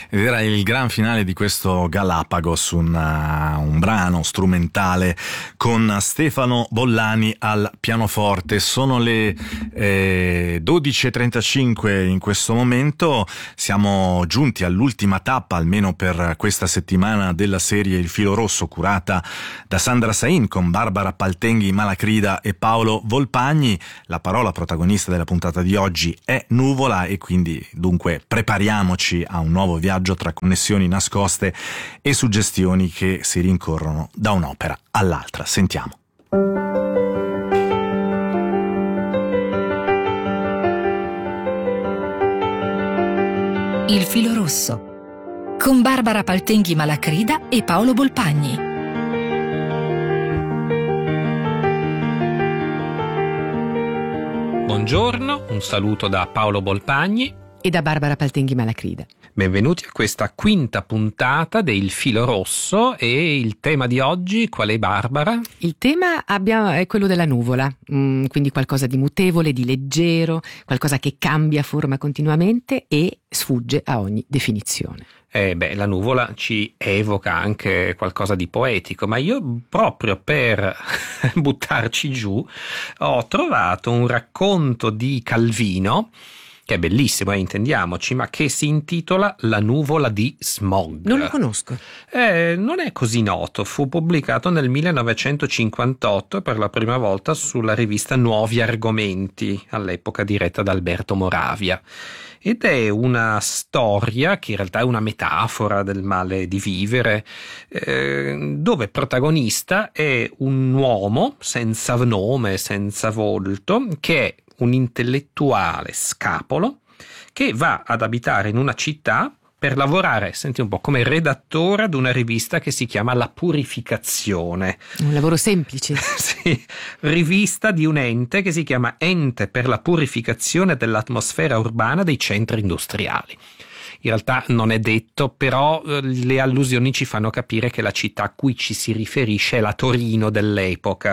ed era il gran finale di questo Galapagos, un brano strumentale con Stefano Bollani al pianoforte. Sono le 12:35 in questo momento, siamo giunti all'ultima tappa, almeno per questa settimana, della serie Il Filo Rosso, curata da Sandra Sain con Barbara Paltenghi Malacrida e Paolo Volpagni. La parola protagonista della puntata di oggi è nuvola, e quindi dunque prepariamoci a un nuovo viaggio tra connessioni nascoste e suggestioni che si rincorrono da un'opera all'altra. Sentiamo. Il Filo Rosso con Barbara Paltenghi Malacrida e Paolo Volpagni. Buongiorno, un saluto da Paolo Volpagni e da Barbara Paltenghi Malacrida. Benvenuti a questa quinta puntata del Filo Rosso. E il tema di oggi qual è, Barbara? Il tema è quello della nuvola, quindi qualcosa di mutevole, di leggero, qualcosa che cambia forma continuamente e sfugge a ogni definizione. La nuvola ci evoca anche qualcosa di poetico, ma io proprio per buttarci giù ho trovato un racconto di Calvino, che è bellissimo, intendiamoci, ma che si intitola La nuvola di Smog. Non lo conosco. Non è così noto, fu pubblicato nel 1958 per la prima volta sulla rivista Nuovi Argomenti, all'epoca diretta da Alberto Moravia. Ed è una storia che in realtà è una metafora del male di vivere, dove protagonista è un uomo senza nome, senza volto, che è un intellettuale scapolo che va ad abitare in una città per lavorare, senti un po', come redattore ad una rivista che si chiama La Purificazione. Un lavoro semplice. Sì, rivista di un ente che si chiama Ente per la Purificazione dell'Atmosfera Urbana dei Centri Industriali. In realtà non è detto, però le allusioni ci fanno capire che la città a cui ci si riferisce è la Torino dell'epoca.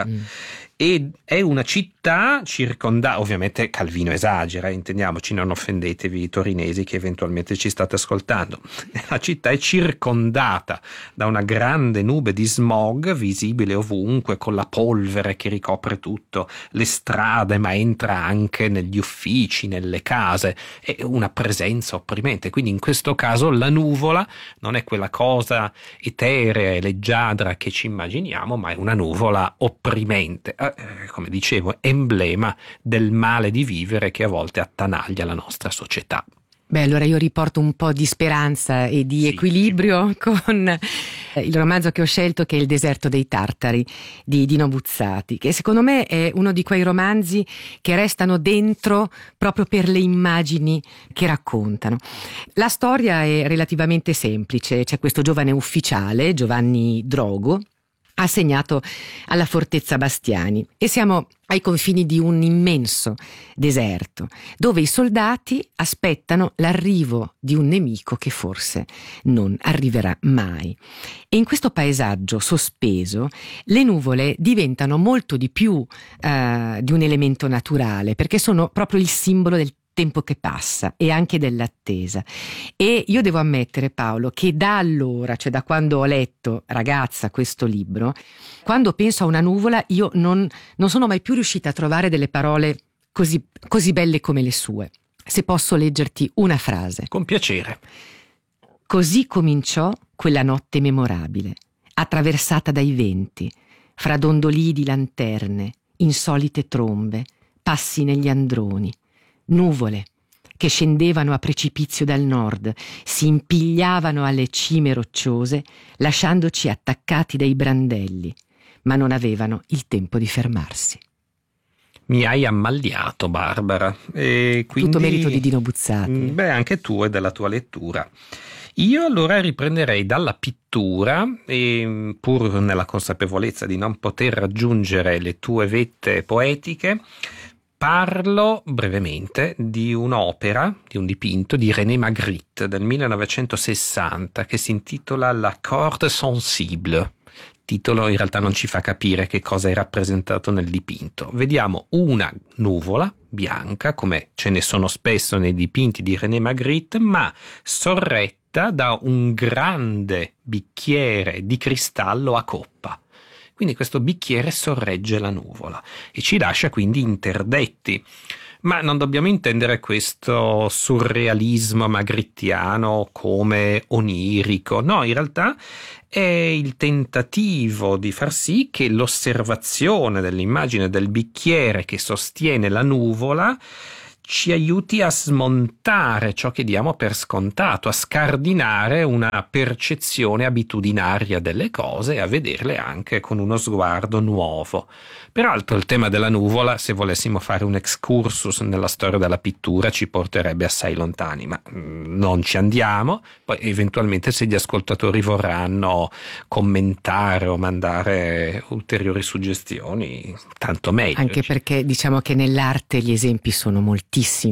E è una città circondata, ovviamente Calvino esagera, intendiamoci, non offendetevi i torinesi che eventualmente ci state ascoltando. La città è circondata da una grande nube di smog visibile ovunque, con la polvere che ricopre tutto, le strade, ma entra anche negli uffici, nelle case. È una presenza opprimente. Quindi in questo caso la nuvola non è quella cosa eterea e leggiadra che ci immaginiamo, ma è una nuvola opprimente. Come dicevo, emblema del male di vivere che a volte attanaglia la nostra società. Allora io riporto un po' di speranza e di equilibrio con il romanzo che ho scelto, che è Il deserto dei Tartari di Dino Buzzati, che secondo me è uno di quei romanzi che restano dentro proprio per le immagini che raccontano. La storia è relativamente semplice: c'è questo giovane ufficiale, Giovanni Drogo, assegnato alla fortezza Bastiani, e siamo ai confini di un immenso deserto dove i soldati aspettano l'arrivo di un nemico che forse non arriverà mai. E in questo paesaggio sospeso le nuvole diventano molto di più di un elemento naturale, perché sono proprio il simbolo del tempo che passa e anche dell'attesa. E io devo ammettere, Paolo, che da allora, cioè da quando ho letto, ragazza, questo libro, quando penso a una nuvola io non sono mai più riuscita a trovare delle parole così belle come le sue. Se posso leggerti una frase. Con piacere. Così cominciò quella notte memorabile, attraversata dai venti, fra dondolii di lanterne, insolite trombe, passi negli androni, nuvole che scendevano a precipizio dal nord, si impigliavano alle cime rocciose, lasciandoci attaccati dai brandelli, ma non avevano il tempo di fermarsi. Mi hai ammaliato, Barbara. E quindi, tutto merito di Dino Buzzati. Anche tu e della tua lettura. Io allora riprenderei dalla pittura, e pur nella consapevolezza di non poter raggiungere le tue vette poetiche, parlo brevemente di un'opera, di un dipinto di René Magritte del 1960 che si intitola La corde sensible. Titolo in realtà non ci fa capire che cosa è rappresentato nel dipinto. Vediamo una nuvola bianca, come ce ne sono spesso nei dipinti di René Magritte, ma sorretta descritta da un grande bicchiere di cristallo a coppa. Quindi questo bicchiere sorregge la nuvola e ci lascia quindi interdetti. Ma non dobbiamo intendere questo surrealismo magrittiano come onirico. No, in realtà è il tentativo di far sì che l'osservazione dell'immagine del bicchiere che sostiene la nuvola ci aiuti a smontare ciò che diamo per scontato, a scardinare una percezione abitudinaria delle cose e a vederle anche con uno sguardo nuovo. Peraltro il tema della nuvola, se volessimo fare un excursus nella storia della pittura, ci porterebbe assai lontani, ma non ci andiamo. Poi eventualmente, se gli ascoltatori vorranno commentare o mandare ulteriori suggestioni, tanto meglio. Anche perché diciamo che nell'arte gli esempi sono moltissimi.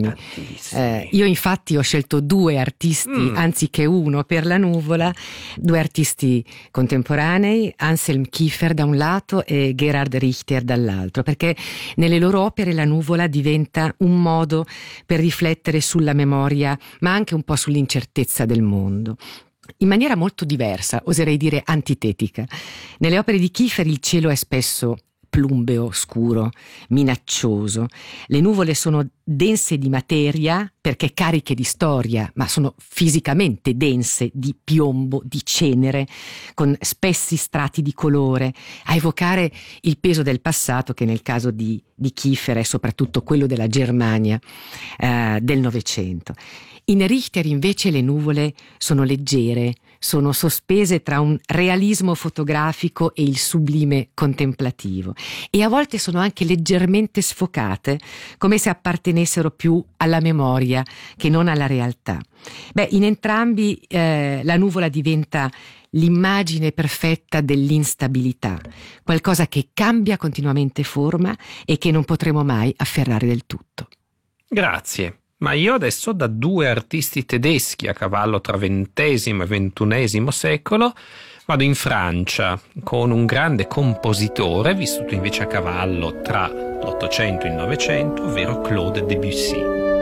Io infatti ho scelto 2 artisti anziché uno per la nuvola, 2 artisti contemporanei, Anselm Kiefer da un lato e Gerhard Richter dall'altro, perché nelle loro opere la nuvola diventa un modo per riflettere sulla memoria, ma anche un po' sull'incertezza del mondo. In maniera molto diversa, oserei dire antitetica. Nelle opere di Kiefer il cielo è spesso plumbeo, scuro, minaccioso. Le nuvole sono dense di materia perché cariche di storia, ma sono fisicamente dense di piombo, di cenere, con spessi strati di colore, a evocare il peso del passato, che nel caso di Kiefer è soprattutto quello della Germania del Novecento. In Richter invece le nuvole sono leggere, sono sospese tra un realismo fotografico e il sublime contemplativo, e a volte sono anche leggermente sfocate, come se appartenessero più alla memoria che non alla realtà. In entrambi la nuvola diventa l'immagine perfetta dell'instabilità, qualcosa che cambia continuamente forma e che non potremo mai afferrare del tutto. Grazie. Ma io adesso, da 2 artisti tedeschi a cavallo tra XX e XXI secolo, vado in Francia con un grande compositore vissuto invece a cavallo tra l'Ottocento e il Novecento, ovvero Claude Debussy.